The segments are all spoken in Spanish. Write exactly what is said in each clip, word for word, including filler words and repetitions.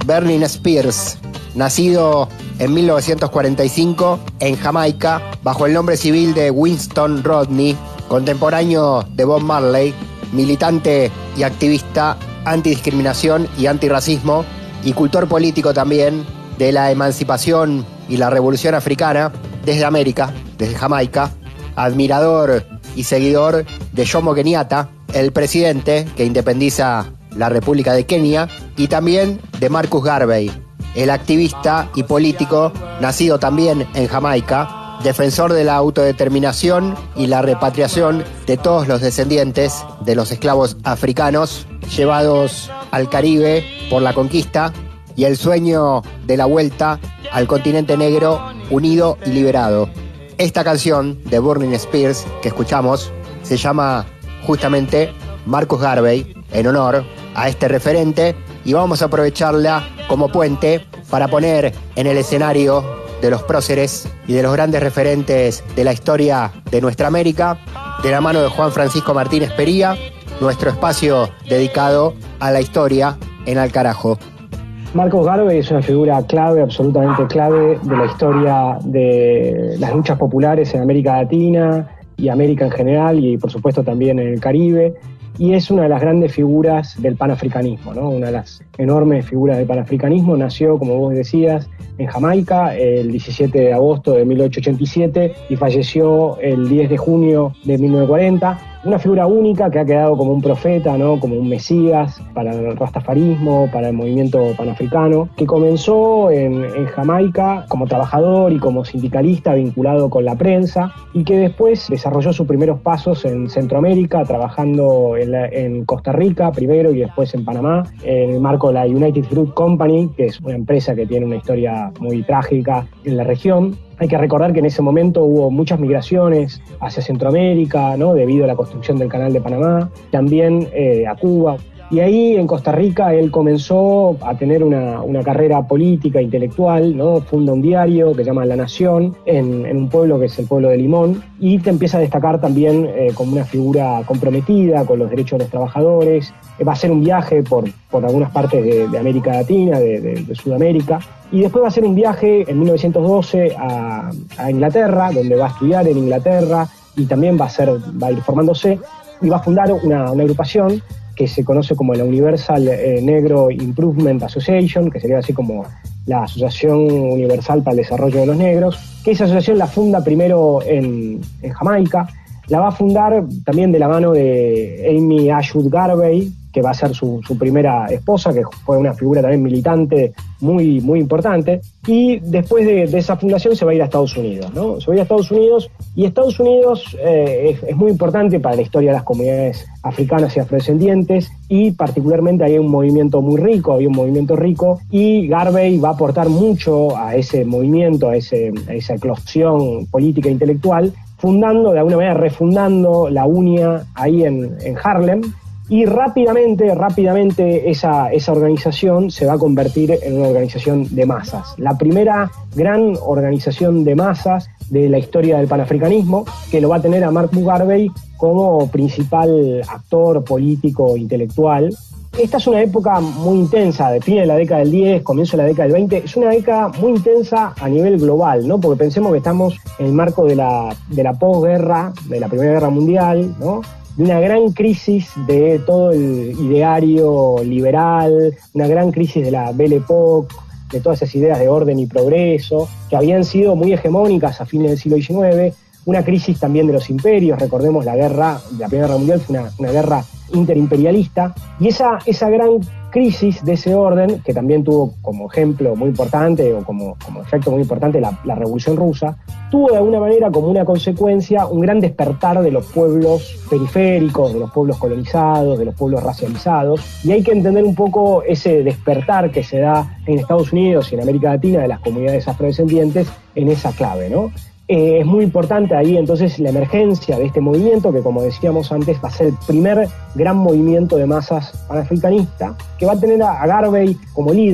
Burning Spears, nacido en mil novecientos cuarenta y cinco en Jamaica bajo el nombre civil de Winston Rodney, contemporáneo de Bob Marley, militante y activista antidiscriminación y antirracismo y cultor político también de la emancipación y la revolución africana desde América, desde Jamaica, admirador y seguidor de Jomo Kenyatta, el presidente que independiza la República de Kenia, y también de Marcus Garvey, el activista y político nacido también en Jamaica, defensor de la autodeterminación y la repatriación de todos los descendientes de los esclavos africanos llevados al Caribe por la conquista y el sueño de la vuelta al continente negro unido y liberado. Esta canción de Burning Spears que escuchamos se llama justamente Marcus Garvey, en honor a este referente, y vamos a aprovecharla como puente para poner en el escenario de los próceres y de los grandes referentes de la historia de nuestra América, de la mano de Juan Francisco Martínez Pería, nuestro espacio dedicado a la historia en Al Carajo. Marcus Garvey es una figura clave, absolutamente clave, de la historia de las luchas populares en América Latina y América en general, y por supuesto también en el Caribe. Y es una de las grandes figuras del panafricanismo, ¿no? Una de las enormes figuras del panafricanismo. Nació, como vos decías, en Jamaica el diecisiete de agosto de mil ochocientos ochenta y siete y falleció el diez de junio de mil novecientos cuarenta. Una figura única que ha quedado como un profeta, ¿no? Como un mesías para el rastafarismo, para el movimiento panafricano, que comenzó en, en Jamaica como trabajador y como sindicalista vinculado con la prensa, y que después desarrolló sus primeros pasos en Centroamérica, trabajando en, la, en Costa Rica primero y después en Panamá, en el marco de la United Fruit Company, que es una empresa que tiene una historia muy trágica en la región. Hay que recordar que en ese momento hubo muchas migraciones hacia Centroamérica, ¿no? Debido a la construcción del Canal de Panamá, también eh, a Cuba. Y ahí en Costa Rica él comenzó a tener una, una carrera política, intelectual, ¿no? Funda un diario que se llama La Nación, en, en un pueblo que es el pueblo de Limón, y te empieza a destacar también eh, como una figura comprometida con los derechos de los trabajadores. Eh, va a hacer un viaje por, por algunas partes de, de América Latina, de, de, de Sudamérica, y después va a hacer un viaje en mil novecientos doce a, a Inglaterra, donde va a estudiar en Inglaterra y también va a, ser, va a ir formándose, y va a fundar una, una agrupación que se conoce como la Universal eh, Negro Improvement Association, que sería así como la Asociación Universal para el Desarrollo de los Negros, que esa asociación la funda primero en, en Jamaica. La va a fundar también de la mano de Amy Ashwood Garvey, que va a ser su, su primera esposa, que fue una figura también militante muy, muy importante. Y después de, de esa fundación se va a ir a Estados Unidos, ¿no? Se va a ir a Estados Unidos, y Estados Unidos eh, es, es muy importante para la historia de las comunidades africanas y afrodescendientes, y particularmente hay un movimiento muy rico, había un movimiento rico, y Garvey va a aportar mucho a ese movimiento, a, ese, a esa eclosión política e intelectual, fundando, de alguna manera refundando la U N I A ahí en, en Harlem. Y rápidamente, rápidamente esa, esa organización se va a convertir en una organización de masas. La primera gran organización de masas de la historia del panafricanismo, que lo va a tener a Marcus Garvey como principal actor político intelectual. Esta es una época muy intensa, de fin de la década del diez, comienzo de la década del veinte. Es una década muy intensa a nivel global, ¿no? Porque pensemos que estamos en el marco de la, de la posguerra, de la Primera Guerra Mundial, ¿no? De una gran crisis de todo el ideario liberal, una gran crisis de la Belle Époque, de todas esas ideas de orden y progreso, que habían sido muy hegemónicas a fines del siglo diecinueve, una crisis también de los imperios. Recordemos la guerra, la Primera Guerra Mundial fue una, una guerra interimperialista, y esa, esa gran crisis de ese orden, que también tuvo como ejemplo muy importante, o como, como efecto muy importante, la, la Revolución Rusa, tuvo de alguna manera como una consecuencia un gran despertar de los pueblos periféricos, de los pueblos colonizados, de los pueblos racializados, y hay que entender un poco ese despertar que se da en Estados Unidos y en América Latina de las comunidades afrodescendientes en esa clave, ¿no? Eh, es muy importante ahí entonces la emergencia de este movimiento, que como decíamos antes va a ser el primer gran movimiento de masas panafricanista, que va a tener a, a Garvey como líder,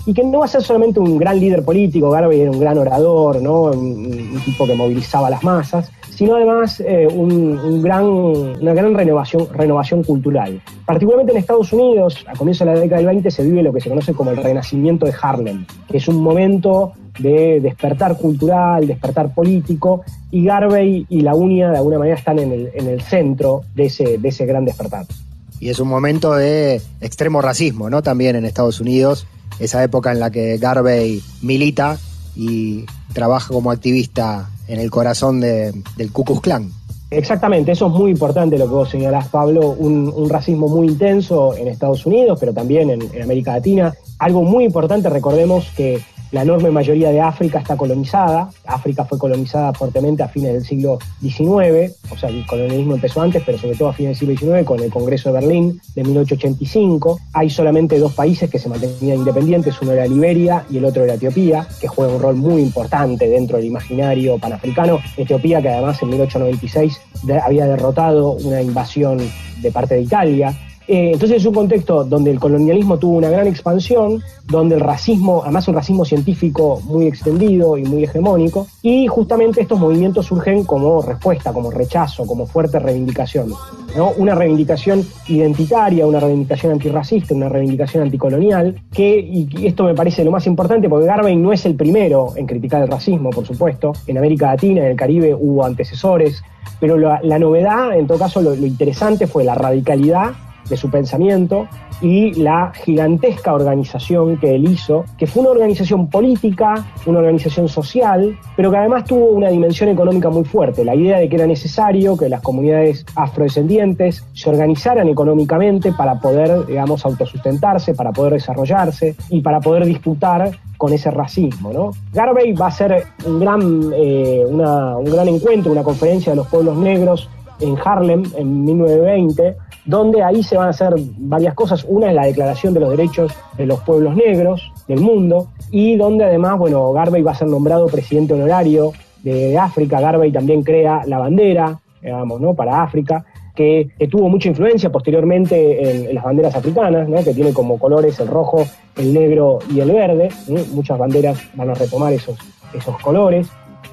y que no va a ser solamente un gran líder político. Garvey era un gran orador, ¿no? un, un tipo que movilizaba a las masas, sino además eh, un, un gran, una gran renovación, renovación cultural. Particularmente en Estados Unidos, a comienzos de la década del veinte, se vive lo que se conoce como el renacimiento de Harlem, que es un momento de despertar cultural, despertar político, y Garvey y la UNIA de alguna manera están en el, en el centro de ese, de ese gran despertar. Y es un momento de extremo racismo, ¿no? También en Estados Unidos, esa época en la que Garvey milita y trabaja como activista en el corazón de, del Ku Klux Klan. Exactamente, eso es muy importante lo que vos señalás, Pablo, un, un racismo muy intenso en Estados Unidos, pero también en, en América Latina. Algo muy importante, recordemos que la enorme mayoría de África está colonizada. África fue colonizada fuertemente a fines del siglo diecinueve, o sea, el colonialismo empezó antes, pero sobre todo a fines del siglo diecinueve con el Congreso de Berlín de mil ochocientos ochenta y cinco. Hay solamente dos países que se mantenían independientes, uno era Liberia y el otro era Etiopía, que juega un rol muy importante dentro del imaginario panafricano. Etiopía, que además en mil ochocientos noventa y seis había derrotado una invasión de parte de Italia. Eh, entonces es un contexto donde el colonialismo tuvo una gran expansión, donde el racismo, además un racismo científico muy extendido y muy hegemónico, y justamente estos movimientos surgen como respuesta, como rechazo, como fuerte reivindicación, ¿no? Una reivindicación identitaria, una reivindicación antirracista, una reivindicación anticolonial, que, y esto me parece lo más importante, porque Garvey no es el primero en criticar el racismo, por supuesto. En América Latina, en el Caribe hubo antecesores, pero la, la novedad, en todo caso lo, lo interesante fue la radicalidad de su pensamiento y la gigantesca organización que él hizo, que fue una organización política, una organización social, pero que además tuvo una dimensión económica muy fuerte. La idea de que era necesario que las comunidades afrodescendientes se organizaran económicamente para poder, digamos, autosustentarse, para poder desarrollarse y para poder disputar con ese racismo, ¿no? Garvey va a ser un gran, eh, una, un gran encuentro, una conferencia de los pueblos negros en Harlem en mil novecientos veinte, donde ahí se van a hacer varias cosas. Una es la Declaración de los Derechos de los Pueblos Negros del mundo, y donde además, bueno, Garvey va a ser nombrado presidente honorario de, de África. Garvey también crea la bandera, digamos, ¿no?, para África, que, que tuvo mucha influencia posteriormente en, en las banderas africanas, ¿no?, que tiene como colores el rojo, el negro y el verde, ¿sí? Muchas banderas van a retomar esos, esos colores.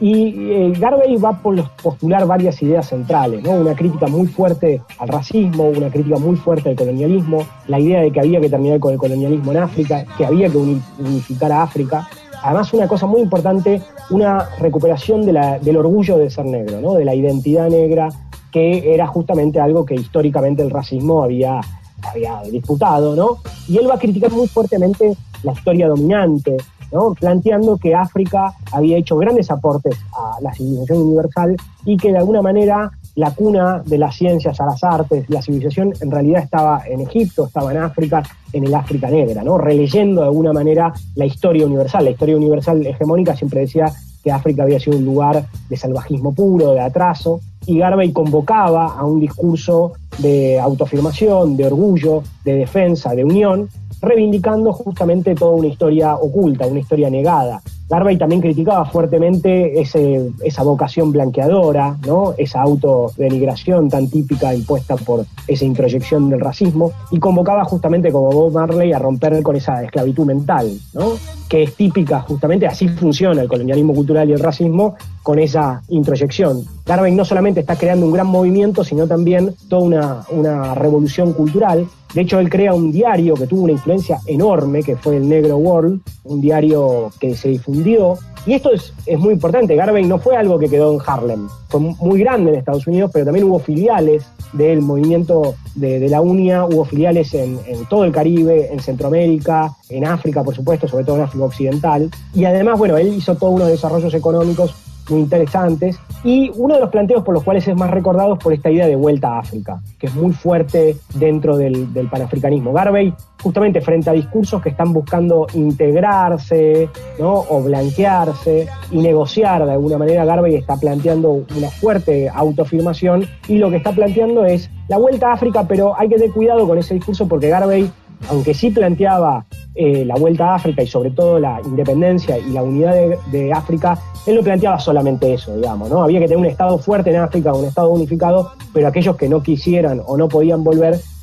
Y eh, Garvey va a postular varias ideas centrales, ¿no? Una crítica muy fuerte al racismo, una crítica muy fuerte al colonialismo, la idea de que había que terminar con el colonialismo en África, que había que unificar a África. Además, una cosa muy importante, una recuperación de la, del orgullo de ser negro, ¿no?, de la identidad negra, que era justamente algo que históricamente el racismo había, había disputado, ¿no? Y él va a criticar muy fuertemente la historia dominante, ¿no?, planteando que África había hecho grandes aportes a la civilización universal y que de alguna manera la cuna de las ciencias, a las artes, la civilización en realidad estaba en Egipto, estaba en África, en el África negra, ¿no?, releyendo de alguna manera la historia universal. La historia universal hegemónica siempre decía que África había sido un lugar de salvajismo puro, de atraso, y Garvey convocaba a un discurso de autoafirmación, de orgullo, de defensa, de unión, reivindicando justamente toda una historia oculta, una historia negada. Garvey también criticaba fuertemente ese, esa vocación blanqueadora, ¿no?, esa autodenigración tan típica impuesta por esa introyección del racismo, y convocaba justamente, como Bob Marley, a romper con esa esclavitud mental, ¿no?, que es típica, justamente así funciona el colonialismo cultural y el racismo, con esa introyección. Garvey no solamente está creando un gran movimiento, sino también toda una, una revolución cultural. De hecho, él crea un diario que tuvo una influencia enorme, que fue el Negro World, un diario que se difundió. Y esto es, es muy importante. Garvey no fue algo que quedó en Harlem. Fue muy grande en Estados Unidos, pero también hubo filiales del movimiento de, de la UNIA, hubo filiales en, en todo el Caribe, en Centroamérica, en África, por supuesto, sobre todo en África Occidental. Y además, bueno, él hizo todos unos desarrollos económicos muy interesantes, y uno de los planteos por los cuales es más recordado es por esta idea de vuelta a África, que es muy fuerte dentro del, del panafricanismo. Garvey, justamente frente a discursos que están buscando integrarse, ¿no?, o blanquearse y negociar de alguna manera, Garvey está planteando una fuerte autoafirmación, y lo que está planteando es la vuelta a África, pero hay que tener cuidado con ese discurso, porque Garvey, aunque sí planteaba eh, la vuelta a África y sobre todo la independencia y la unidad de, de África, él no planteaba solamente eso, digamos, ¿no? Había que tener un Estado fuerte en África, un Estado unificado, pero aquellos que no quisieran o no podían volver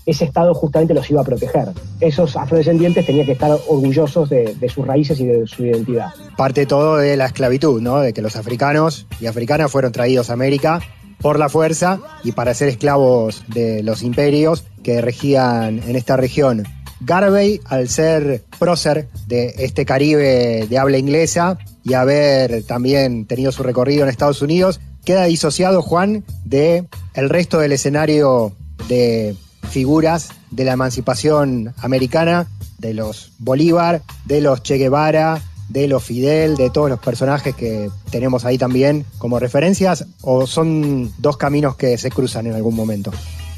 ese Estado justamente los iba a proteger. Esos afrodescendientes tenían que estar orgullosos de, de sus raíces y de su identidad. Parte todo de la esclavitud, ¿no? De que los africanos y africanas fueron traídos a América por la fuerza y para ser esclavos de los imperios que regían en esta región. Garvey, al ser prócer de este Caribe de habla inglesa y haber también tenido su recorrido en Estados Unidos, queda disociado, Juan, de el resto del escenario de figuras de la emancipación americana, de los Bolívar, de los Che Guevara, de los Fidel, de todos los personajes que tenemos ahí también como referencias, o son dos caminos que se cruzan en algún momento?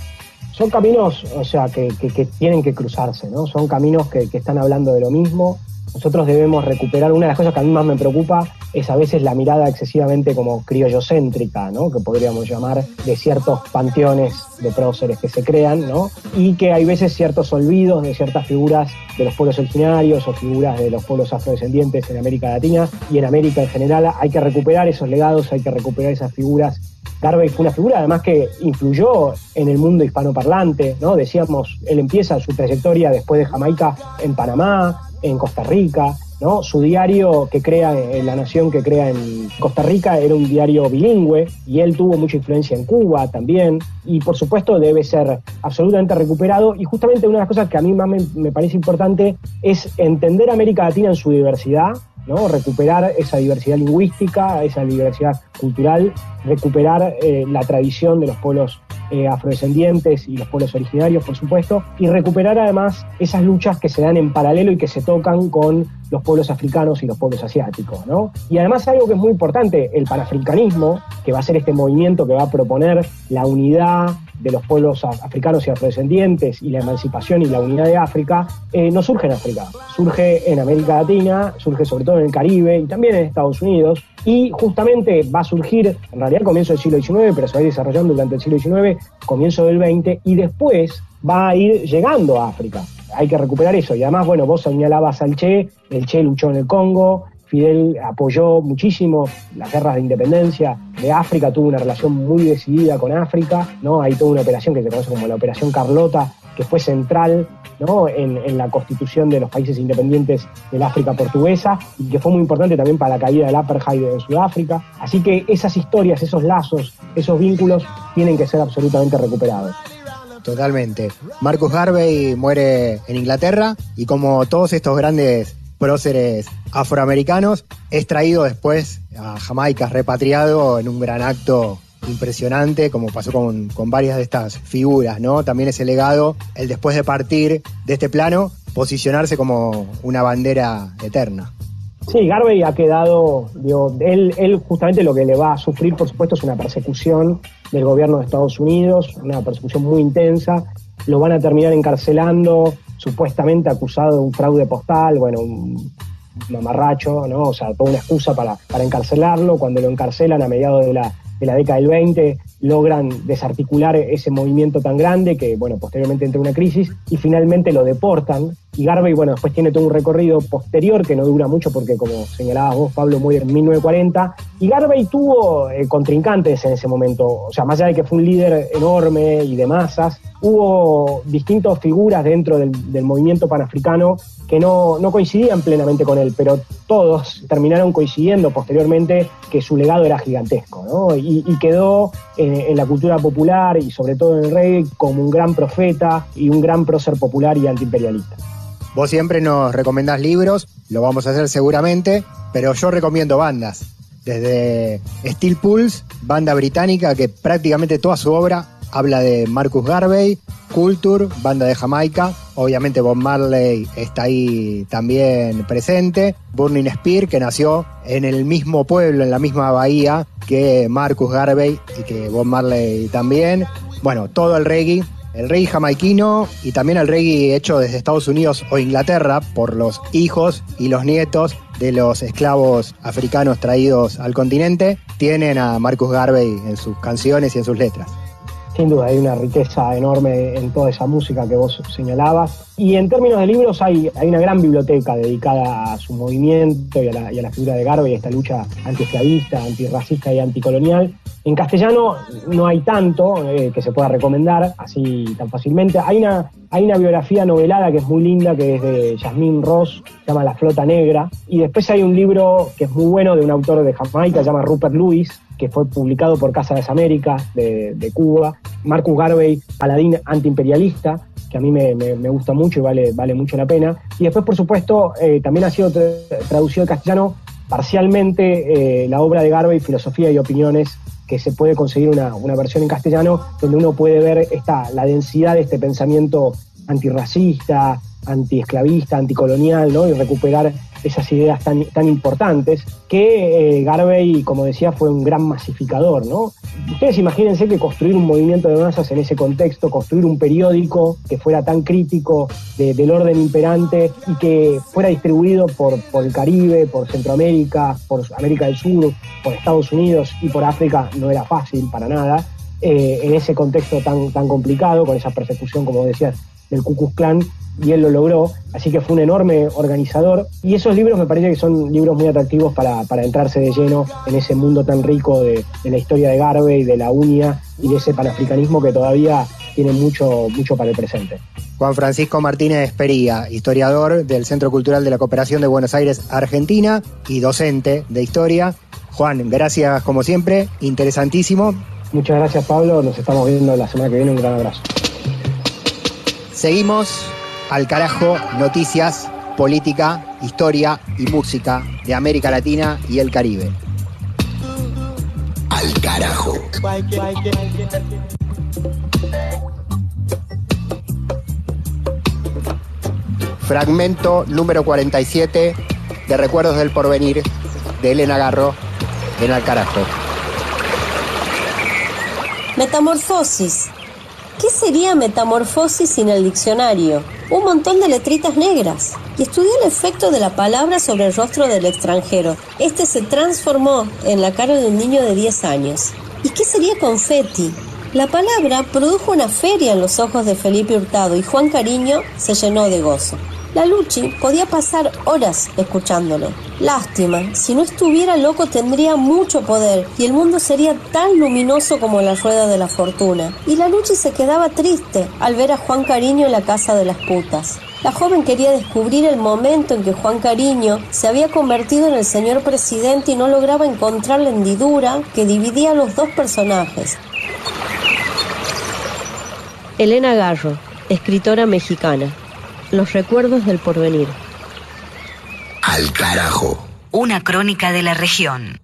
Son caminos, o sea, que, que, que tienen que cruzarse, ¿no? Son caminos que, que están hablando de lo mismo. Nosotros debemos recuperar, una de las cosas que a mí más me preocupa es a veces la mirada excesivamente como criollocéntrica, ¿no? Que podríamos llamar, de ciertos panteones de próceres que se crean, ¿no? Y que hay veces ciertos olvidos de ciertas figuras de los pueblos originarios o figuras de los pueblos afrodescendientes en América Latina y en América en general. Hay que recuperar esos legados, hay que recuperar esas figuras. Garvey fue una figura además que influyó en el mundo hispanoparlante, ¿no? Decíamos, él empieza su trayectoria después de Jamaica en Panamá, en Costa Rica, ¿no? Su diario que crea, en La Nación que crea en Costa Rica, era un diario bilingüe y él tuvo mucha influencia en Cuba también y por supuesto debe ser absolutamente recuperado. Y justamente una de las cosas que a mí más me, me parece importante es entender a América Latina en su diversidad, ¿no? Recuperar esa diversidad lingüística, esa diversidad cultural, recuperar eh, la tradición de los pueblos eh, afrodescendientes y los pueblos originarios, por supuesto, y recuperar además esas luchas que se dan en paralelo y que se tocan con los pueblos africanos y los pueblos asiáticos, ¿no? Y además algo que es muy importante, el panafricanismo, que va a ser este movimiento que va a proponer la unidad de los pueblos africanos y afrodescendientes y la emancipación y la unidad de África, eh, no surge en África, surge en América Latina, surge sobre todo en el Caribe y también en Estados Unidos, y justamente va a surgir, en realidad comienzo del siglo diecinueve, pero se va a ir desarrollando durante el siglo diecinueve, comienzo del veinte, y después va a ir llegando a África. Hay que recuperar eso, y además, bueno, vos señalabas al Che, el Che luchó en el Congo, Fidel apoyó muchísimo las guerras de independencia de África, tuvo una relación muy decidida con África, ¿no? Hay toda una operación que se conoce como la Operación Carlota, que fue central, ¿no? en, en la constitución de los países independientes del África portuguesa y que fue muy importante también para la caída del apartheid en Sudáfrica. Así que esas historias, esos lazos, esos vínculos tienen que ser absolutamente recuperados. Totalmente. Marcus Garvey muere en Inglaterra y como todos estos grandes próceres afroamericanos, es traído después a Jamaica, repatriado en un gran acto impresionante, como pasó con, con varias de estas figuras, ¿no? También ese legado, el después de partir de este plano, posicionarse como una bandera eterna. Sí, Garvey ha quedado, digo, él, él justamente lo que le va a sufrir, por supuesto, es una persecución del gobierno de Estados Unidos, una persecución muy intensa. Lo van a terminar encarcelando, supuestamente acusado de un fraude postal, bueno, un mamarracho, ¿no? O sea, toda una excusa para, para encarcelarlo. Cuando lo encarcelan a mediados de la, de la década del veinte, logran desarticular ese movimiento tan grande que, bueno, posteriormente entra en una crisis y finalmente lo deportan. Y Garvey, bueno, después tiene todo un recorrido posterior que no dura mucho porque, como señalabas vos, Pablo, muere en mil novecientos cuarenta. Y Garvey tuvo eh, contrincantes en ese momento. O sea, más allá de que fue un líder enorme y de masas, hubo distintas figuras dentro del, del movimiento panafricano que no, no coincidían plenamente con él, pero todos terminaron coincidiendo posteriormente que su legado era gigantesco, ¿no? Y, y quedó en, en la cultura popular y sobre todo en el reggae como un gran profeta y un gran prócer popular y antiimperialista. Vos siempre nos recomendás libros, lo vamos a hacer seguramente, pero yo recomiendo bandas. Desde Steel Pulse, banda británica que prácticamente toda su obra habla de Marcus Garvey, Culture, banda de Jamaica, obviamente Bob Marley está ahí también presente, Burning Spear, que nació en el mismo pueblo, en la misma bahía que Marcus Garvey y que Bob Marley también. Bueno, todo el reggae, el reggae jamaiquino y también el reggae hecho desde Estados Unidos o Inglaterra por los hijos y los nietos de los esclavos africanos traídos al continente, tienen a Marcus Garvey en sus canciones y en sus letras. Sin duda, hay una riqueza enorme en toda esa música que vos señalabas. Y en términos de libros hay, hay una gran biblioteca dedicada a su movimiento y a la, y a la figura de Garvey, a esta lucha antiesclavista, antirracista y anticolonial. En castellano no hay tanto eh, que se pueda recomendar así tan fácilmente. Hay una, hay una biografía novelada que es muy linda, que es de Yasmín Ross, se llama La Flota Negra. Y después hay un libro que es muy bueno de un autor de Jamaica, se llama Rupert Lewis, que fue publicado por Casa de las Américas de, de Cuba. Marcus Garvey, Paladín antiimperialista, que a mí me, me, me gusta mucho y vale, vale mucho la pena. Y después, por supuesto, eh, también ha sido tra- traducido al castellano parcialmente eh, la obra de Garvey, Filosofía y Opiniones, que se puede conseguir una, una versión en castellano donde uno puede ver esta, la densidad de este pensamiento antirracista, antiesclavista, anticolonial, ¿no? Y recuperar esas ideas tan, tan importantes que eh, Garvey, como decía, fue un gran masificador, ¿no? Ustedes imagínense que construir un movimiento de masas en ese contexto, construir un periódico que fuera tan crítico de, del orden imperante y que fuera distribuido por, por el Caribe, por Centroamérica, por América del Sur, por Estados Unidos y por África, no era fácil para nada, eh, en ese contexto tan, tan complicado, con esa persecución, como decías, del Ku Klux Klan, y él lo logró, así que fue un enorme organizador, y esos libros me parece que son libros muy atractivos para, para entrarse de lleno en ese mundo tan rico de, de la historia de Garvey, de la U N I A y de ese panafricanismo que todavía tiene mucho, mucho para el presente. Juan Francisco Martínez Pería, historiador del Centro Cultural de la Cooperación de Buenos Aires, Argentina, y docente de historia. Juan, gracias como siempre, interesantísimo. Muchas gracias, Pablo, nos estamos viendo la semana que viene, un gran abrazo. Seguimos al carajo, noticias, política, historia y música de América Latina y el Caribe. Al carajo. Fragmento número cuarenta y siete de Recuerdos del Porvenir de Elena Garro en Al carajo. Metamorfosis. ¿Qué sería metamorfosis sin el diccionario? Un montón de letritas negras. Y estudié el efecto de la palabra sobre el rostro del extranjero. Este se transformó en la cara de un niño de diez años. ¿Y qué sería confeti? La palabra produjo una feria en los ojos de Felipe Hurtado y Juan Cariño se llenó de gozo. La Luchi podía pasar horas escuchándolo. Lástima, si no estuviera loco tendría mucho poder y el mundo sería tan luminoso como la rueda de la fortuna. Y la Luchi se quedaba triste al ver a Juan Cariño en la casa de las putas. La joven quería descubrir el momento en que Juan Cariño se había convertido en el señor presidente y no lograba encontrar la hendidura que dividía a los dos personajes. Elena Garro, escritora mexicana. Los recuerdos del porvenir. Al carajo. Una crónica de la región.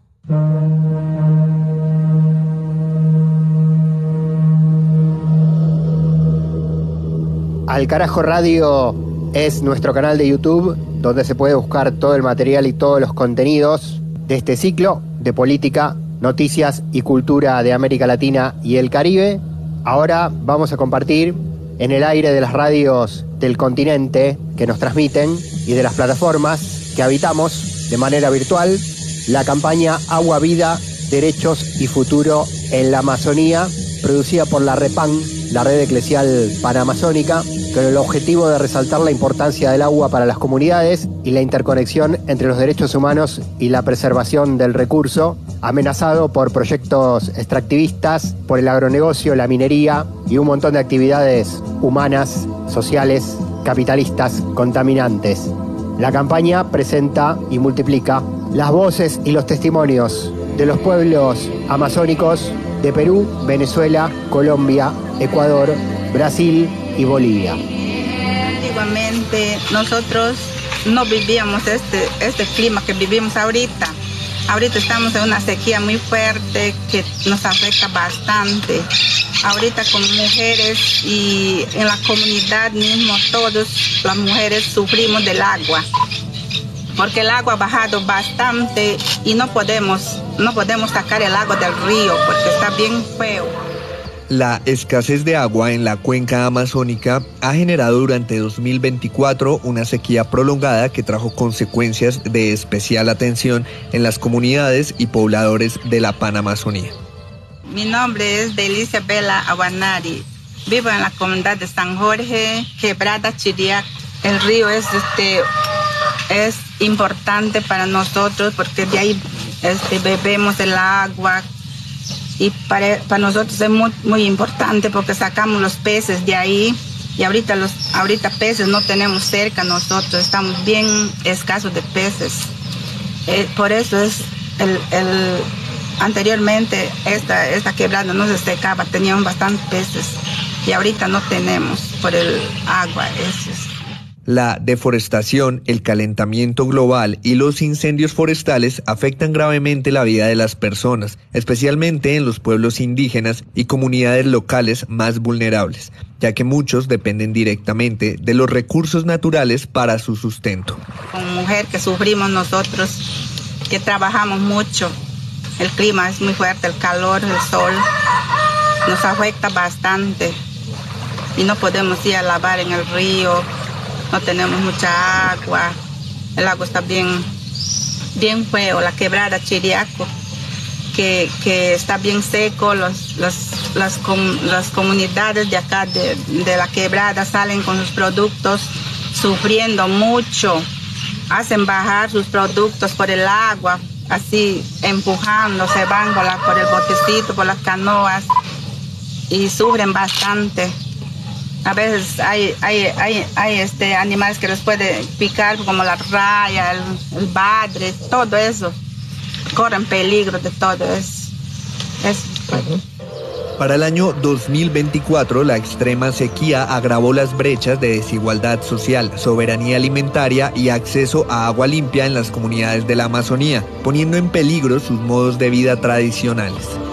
Al Carajo Radio es nuestro canal de YouTube, donde se puede buscar todo el material y todos los contenidos de este ciclo de política, noticias y cultura de América Latina y el Caribe. Ahora vamos a compartir en el aire de las radios del continente que nos transmiten y de las plataformas que habitamos de manera virtual la campaña Agua, Vida, Derechos y Futuro en la Amazonía, producida por la REPAN, la Red Eclesial Panamazónica, con el objetivo de resaltar la importancia del agua para las comunidades y la interconexión entre los derechos humanos y la preservación del recurso, amenazado por proyectos extractivistas, por el agronegocio, la minería y un montón de actividades humanas, sociales, capitalistas, contaminantes. La campaña presenta y multiplica las voces y los testimonios de los pueblos amazónicos de Perú, Venezuela, Colombia, Ecuador, Brasil y Bolivia. Antiguamente nosotros no vivíamos este, este clima que vivimos ahorita. Ahorita estamos en una sequía muy fuerte que nos afecta bastante. Ahorita como mujeres y en la comunidad mismo, todas las mujeres sufrimos del agua. Porque el agua ha bajado bastante y no podemos, no podemos sacar el agua del río porque está bien feo. La escasez de agua en la cuenca amazónica ha generado durante dos mil veinticuatro una sequía prolongada que trajo consecuencias de especial atención en las comunidades y pobladores de la Panamazonía. Mi nombre es Delicia Bela Aguanari. Vivo en la comunidad de San Jorge, Quebrada Chiriaco. El río es, este, es importante para nosotros porque de ahí este, bebemos el agua. Y para, para nosotros es muy, muy importante porque sacamos los peces de ahí. Y ahorita, los, ahorita peces no tenemos cerca nosotros, estamos bien escasos de peces. Eh, por eso es el, el anteriormente esta, esta quebrada no se secaba, teníamos bastantes peces y ahorita no tenemos por el agua. Eso es. La deforestación, el calentamiento global y los incendios forestales afectan gravemente la vida de las personas, especialmente en los pueblos indígenas y comunidades locales más vulnerables, ya que muchos dependen directamente de los recursos naturales para su sustento. Como mujer que sufrimos nosotros, que trabajamos mucho, el clima es muy fuerte, el calor, el sol, nos afecta bastante y no podemos ir a lavar en el río. No tenemos mucha agua, el agua está bien, bien feo, la quebrada Chiriaco, que, que está bien seco, los, los, las, com, las comunidades de acá de, de la quebrada salen con sus productos sufriendo mucho, hacen bajar sus productos por el agua, así empujando, se van por, la, por el botecito, por las canoas y sufren bastante. A veces hay, hay, hay, hay este, animales que les puede picar, como la raya, el, el badre, todo eso. Corren peligro de todo eso. eso. Para el año dos mil veinticuatro, la extrema sequía agravó las brechas de desigualdad social, soberanía alimentaria y acceso a agua limpia en las comunidades de la Amazonía, poniendo en peligro sus modos de vida tradicionales.